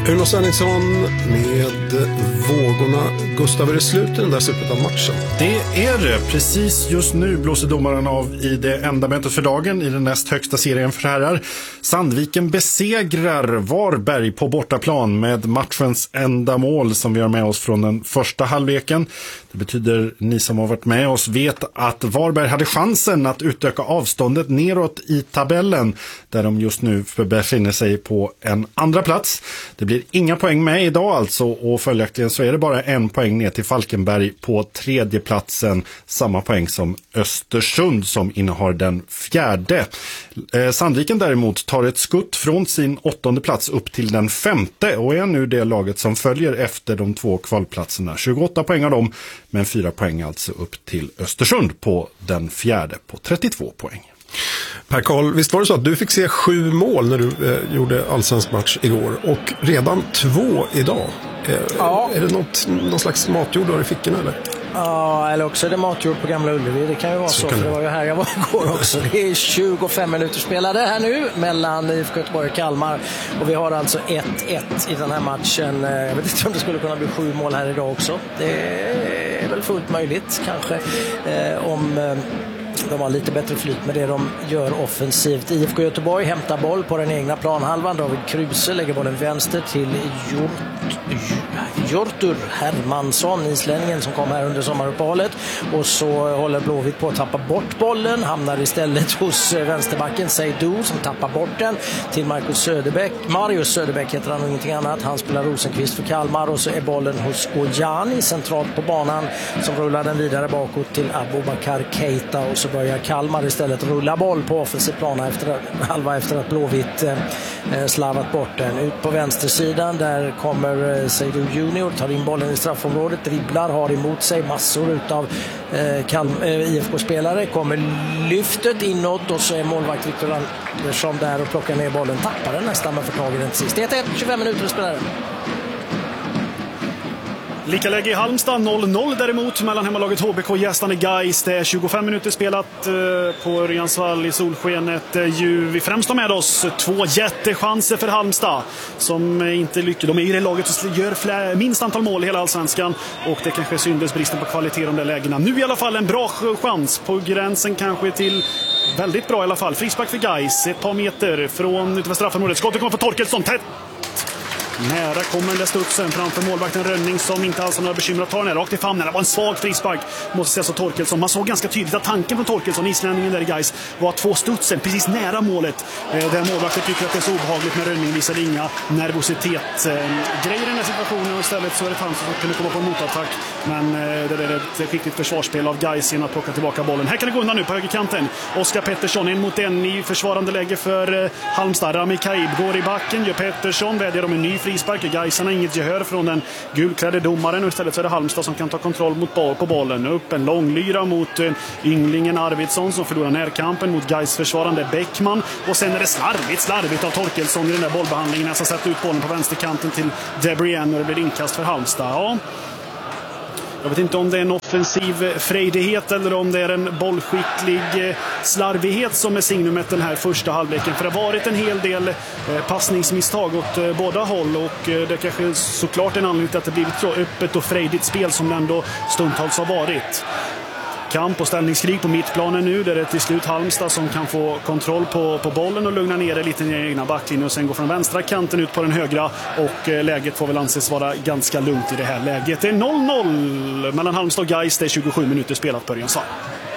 Uno Svenningsson med vågorna. Gustav, är det slut i den där slutet av matchen? Det är det. Precis just nu blåser domaren av i det enda mötet för dagen i den näst högsta serien för herrar. Sandviken besegrar Varberg på bortaplan med matchens enda mål som vi har med oss från den första halvleken. Det betyder, ni som har varit med oss vet att Varberg hade chansen att utöka avståndet neråt i tabellen där de just nu befinner sig på en andra plats. Det blir inga poäng med idag alltså, och följaktligen så är det bara en poäng ner till Falkenberg på tredje platsen. Samma poäng som Östersund som innehar den fjärde. Sandviken däremot tar ett skutt från sin åttonde plats upp till den femte och är nu det laget som följer efter de två kvalplatserna. 28 poäng av dem, men 4 poäng alltså upp till Östersund på den fjärde på 32 poäng. Per-Karl, visst var det så att du fick se 7 mål när du gjorde allsvensk match igår och redan 2 idag? Ja. Är det någon slags matjord du har i fickorna eller? Ja, eller också är det matjord på Gamla Ullevi. Det kan ju vara så för det var ju här jag var igår också. Det är 25 minuter spelade här nu mellan IFK Göteborg och Kalmar. Och vi har alltså 1-1 i den här matchen. Jag vet inte om det skulle kunna bli 7 mål här idag också. Det är väl fullt möjligt kanske om de har lite bättre flyt med det de gör offensivt. IFK Göteborg hämtar boll på den egna planhalvan. David Kruse lägger bollen vänster till Hjortur Hermansson, islänningen som kom här under sommaruppehållet. Och så håller Blåvitt på att tappa bort bollen. Hamnar istället hos vänsterbacken Seydou som tappar bort den till Marius Söderbäck heter han och ingenting annat. Han spelar Rosenqvist för Kalmar och så är bollen hos Ojani centralt på banan som rullar den vidare bakåt till Abubakar Keita och så börjar Kalmar istället rulla boll på offensiv plan halva efter att Blåvitt slavat bort den. Ut på vänstersidan där kommer Seydou Junior, tar in bollen i straffområdet, dribblar, har emot sig massor utav IFK-spelare, kommer lyftet inåt och så är målvakt Viktor Andersson där och plockar ner bollen, tappar den nästan men får tag i den till sist. Det är 25 minuter spelare. Lika läge i Halmstad, 0-0 däremot mellan hemmalaget HBK och gästande Gais. Det är 25 minuter spelat på Örjansvall i solskenet. Vi främst har med oss 2 jättechanser för Halmstad som inte lyckas. De är i det laget som gör minst antal mål i hela allsvenskan och det kanske syndes bristen på kvalitet i de där lägena. Nu i alla fall en bra chans på gränsen kanske till väldigt bra i alla fall. Frispark för Gais, ett par meter från utanför straffområdet. Skottet kommer för Torkelsson, tätt. Nära kommer den studsen framför målvakten Rönning som inte alls har några bekymmer att ta den här rakt i famnen. Det var en svag frispark, måste sägas av Torkelsson. Man såg ganska tydligt att tanken från Torkelsson, islänningen där i Gais, var att få studsen precis nära målet. Där målvakten tycker att det är så obehagligt med Rönning, visade inga nervositet. Grejer i den här situationen och istället så är det chans att kunna komma på en motattack. Men det är ett skickligt försvarsspel av Gais genom att plocka tillbaka bollen. Här kan det gå undan nu på högerkanten. Oskar Pettersson, 1 mot 1 i försvarande läge för Halmstad. Rami Kaib går i backen, gör Pettersson, vädjar om en ny frispark. Gaisarna har inget gehör från den gulklädde domaren och istället så är det Halmstad som kan ta kontroll på bollen. Upp en långlyra mot ynglingen Arvidsson som förlorar närkampen mot Gais försvarande Bäckman. Och sen är det slarvigt av Torkelsson i den där bollbehandlingen. Jag ska sätta ut bollen på vänsterkanten till Debrienne och det blir inkast för Halmstad. Ja. Jag vet inte om det är en offensiv frejdighet eller om det är en bollskicklig slarvighet som är signumet den här första halvleken. För det har varit en hel del passningsmisstag åt båda håll och det kanske såklart en anledning till att det blivit så öppet och frejdigt spel som det ändå stundtals har varit. Kamp och ställningskrig på mittplanen nu där det är till slut Halmstad som kan få kontroll på bollen och lugna ner det lite i den egna backlinjen och sen gå från vänstra kanten ut på den högra och läget får väl anses vara ganska lugnt i det här läget. Det är 0-0 mellan Halmstad och Gais, det är 27 minuter spelat på Örjansvall.